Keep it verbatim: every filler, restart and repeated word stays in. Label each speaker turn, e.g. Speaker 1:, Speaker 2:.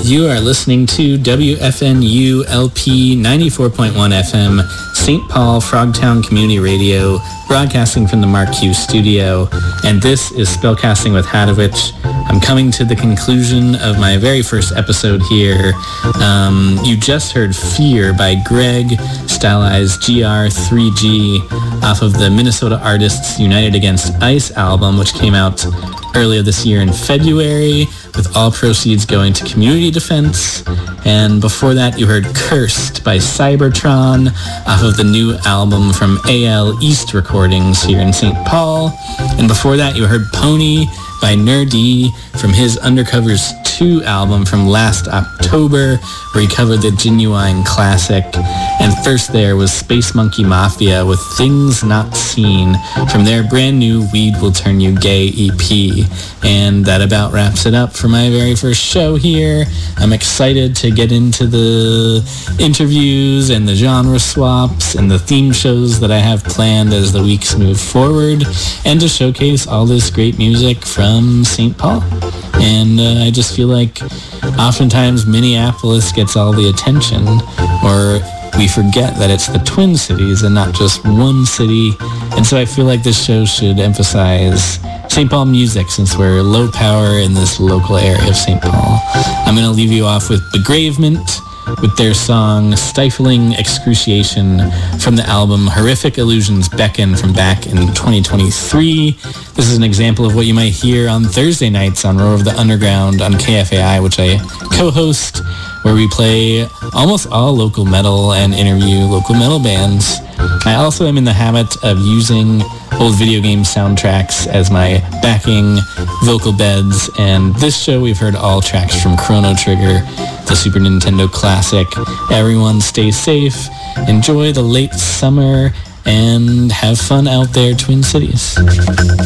Speaker 1: You are listening to W F N U L P ninety-four point one F M, Saint Paul Frogtown Community Radio, broadcasting from the Mark Q studio, and this is Spellcasting with Hadowich. I'm coming to the conclusion of my very first episode here. Um, you just heard Fear by Greg, stylized G R three G, off of the Minnesota Artists United Against Ice album, which came out earlier this year in February, with all proceeds going to community defense. And before that, you heard Cursed by Cybertron, off of the new album from A L East Recordings here in Saint Paul. And before that, you heard Pony by Nerdy from his Undercovers two album from last October, where he covered the Genuine classic. And first there was Space Monkey Mafia with Things Not Seen from their brand new Weed Will Turn You Gay E P. And that about wraps it up for my very first show here. I'm excited to get into the interviews and the genre swaps and the theme shows that I have planned as the weeks move forward, and to showcase all this great music from Saint Paul. And uh, I just feel like oftentimes Minneapolis gets all the attention, or we forget that it's the Twin Cities and not just one city. And so I feel like this show should emphasize Saint Paul music, since we're low power in this local area of Saint Paul. I'm going to leave you off with Begravement, with their song Stifling Excruciation from the album Horrific Illusions Beckon from back in twenty twenty-three. This is an example of what you might hear on Thursday nights on Roar of the Underground on K F A I, which I co-host, where we play almost all local metal and interview local metal bands. I also am in the habit of using old video game soundtracks as my backing vocal beds, and this show we've heard all tracks from Chrono Trigger, the Super Nintendo classic. Everyone stay safe, enjoy the late summer, and have fun out there, Twin Cities.